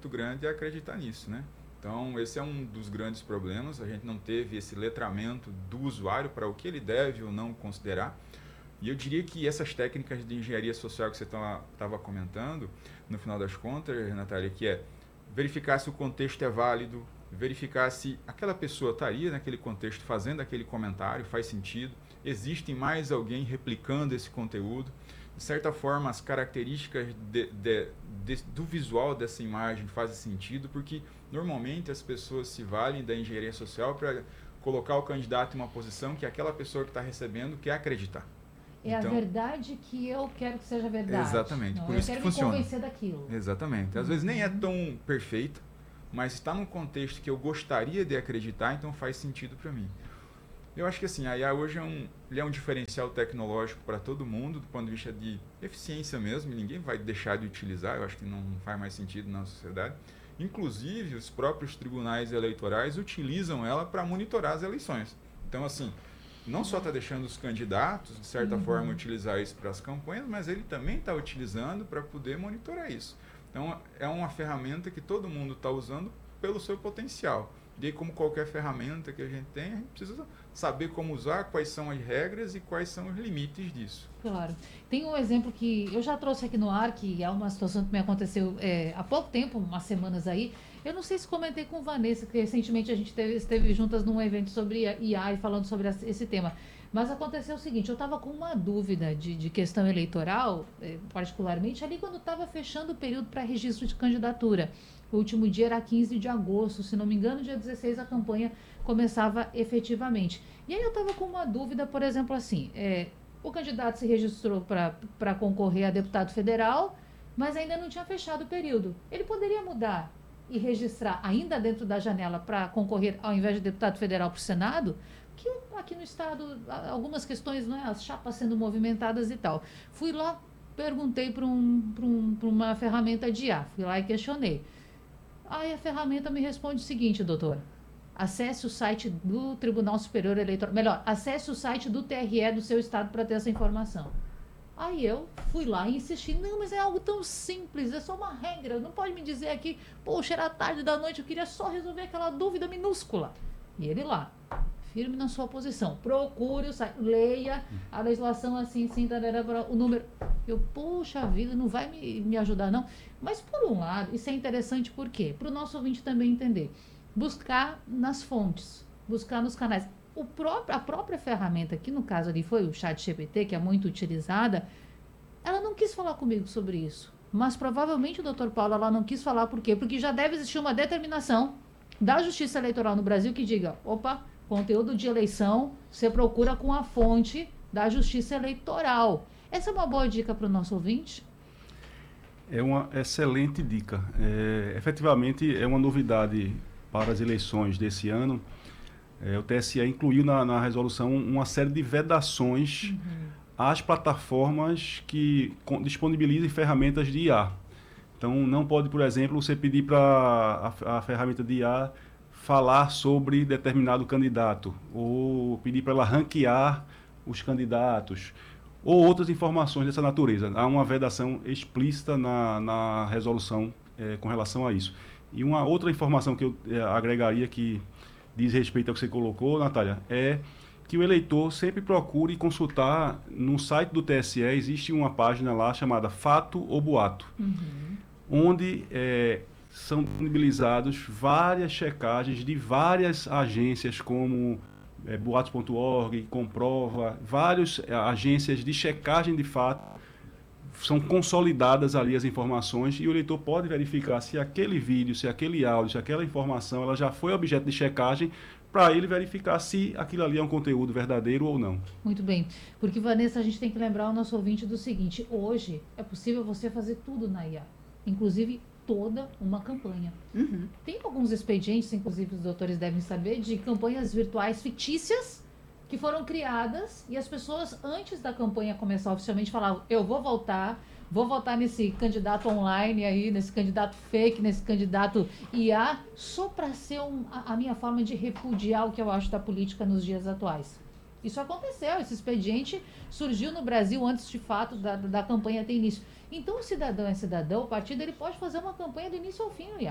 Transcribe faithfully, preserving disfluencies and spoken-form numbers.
muito grande acreditar nisso, né? Então, esse é um dos grandes problemas. A gente não teve esse letramento do usuário para o que ele deve ou não considerar. E eu diria que essas técnicas de engenharia social que você estava comentando, no final das contas, Natália, que é verificar se o contexto é válido, verificar se aquela pessoa estaria naquele contexto fazendo aquele comentário, faz sentido, existe mais alguém replicando esse conteúdo. De certa forma, as características de, de, de, do visual dessa imagem fazem sentido, porque normalmente as pessoas se valem da engenharia social para colocar o candidato em uma posição que aquela pessoa que está recebendo quer acreditar. É então, a verdade que eu quero que seja verdade. Exatamente, não, por eu isso quero que me funciona. convencer daquilo. Exatamente. Às uhum. vezes nem é tão perfeita, mas está num contexto que eu gostaria de acreditar, então faz sentido para mim. Eu acho que assim, a I A hoje é um, ele é um diferencial tecnológico para todo mundo, do ponto de vista de eficiência mesmo, e ninguém vai deixar de utilizar, eu acho que não faz mais sentido na sociedade. Inclusive, os próprios tribunais eleitorais utilizam ela para monitorar as eleições. Então, assim, não só está deixando os candidatos, de certa uhum. forma, utilizar isso para as campanhas, mas ele também está utilizando para poder monitorar isso. Então, é uma ferramenta que todo mundo está usando pelo seu potencial. E aí, como qualquer ferramenta que a gente tem, a gente precisa saber como usar, quais são as regras e quais são os limites disso. Claro. Tem um exemplo que eu já trouxe aqui no ar, que é uma situação que me aconteceu é, há pouco tempo, umas semanas aí. Eu não sei se comentei com Vanessa, que recentemente a gente teve, esteve juntas num evento sobre I A e falando sobre esse tema. Mas aconteceu o seguinte, eu estava com uma dúvida de, de questão eleitoral, eh, particularmente ali quando estava fechando o período para registro de candidatura. O último dia era quinze de agosto, se não me engano, dia dezesseis a campanha começava efetivamente. E aí eu estava com uma dúvida, por exemplo, assim, é, o candidato se registrou para concorrer a deputado federal, mas ainda não tinha fechado o período. Ele poderia mudar e registrar ainda dentro da janela para concorrer ao invés de deputado federal para o Senado? Que aqui no estado, algumas questões, né, as chapas sendo movimentadas e tal. Fui lá, perguntei para um, um, uma ferramenta de I A, fui lá e questionei. Aí a ferramenta me responde o seguinte, doutor, acesse o site do Tribunal Superior Eleitoral, melhor, acesse o site do T R E do seu estado para ter essa informação. Aí eu fui lá e insisti, não, mas é algo tão simples, é só uma regra, não pode me dizer aqui, poxa, era tarde da noite, eu queria só resolver aquela dúvida minúscula. E ele lá, firme na sua posição, procure o site, leia a legislação assim, sim, o número. Eu, poxa vida, não vai me, me ajudar não. Mas por um lado, isso é interessante por quê? Para o nosso ouvinte também entender. Buscar nas fontes, buscar nos canais. O próprio, a própria ferramenta, que no caso ali foi o ChatGPT, que é muito utilizada, ela não quis falar comigo sobre isso. Mas provavelmente, doutor Paulo, ela não quis falar por quê? Porque já deve existir uma determinação da Justiça Eleitoral no Brasil que diga, opa, conteúdo de eleição, você procura com a fonte da Justiça Eleitoral. Essa é uma boa dica para o nosso ouvinte? É uma excelente dica. É, efetivamente, é uma novidade para as eleições desse ano. É, o T S E incluiu na, na resolução uma série de vedações uhum. às plataformas que com, disponibilizem ferramentas de I A. Então, não pode, por exemplo, você pedir para a, a ferramenta de I A falar sobre determinado candidato, ou pedir para ela ranquear os candidatos, ou outras informações dessa natureza. Há uma vedação explícita na, na resolução é, com relação a isso. E uma outra informação que eu é, agregaria que diz respeito ao que você colocou, Natália, é que o eleitor sempre procure consultar no site do T S E, existe uma página lá chamada Fato ou Boato, uhum. onde é, são disponibilizados várias checagens de várias agências como é, boatos ponto org, Comprova, várias é, agências de checagem de fato, são consolidadas ali as informações e o eleitor pode verificar se aquele vídeo, se aquele áudio, se aquela informação ela já foi objeto de checagem para ele verificar se aquilo ali é um conteúdo verdadeiro ou não. Muito bem, porque Vanessa, a gente tem que lembrar o nosso ouvinte do seguinte, hoje é possível você fazer tudo na I A, inclusive toda uma campanha. Uhum. Tem alguns expedientes, inclusive os doutores devem saber, de campanhas virtuais fictícias que foram criadas e as pessoas, antes da campanha começar oficialmente, falavam, eu vou votar, vou votar nesse candidato online aí, nesse candidato fake, nesse candidato I A, só para ser um, a, a minha forma de repudiar o que eu acho da política nos dias atuais. Isso aconteceu, esse expediente surgiu no Brasil antes de fato da, da campanha ter início. Então o cidadão é cidadão, o partido ele pode fazer uma campanha do início ao fim no I A.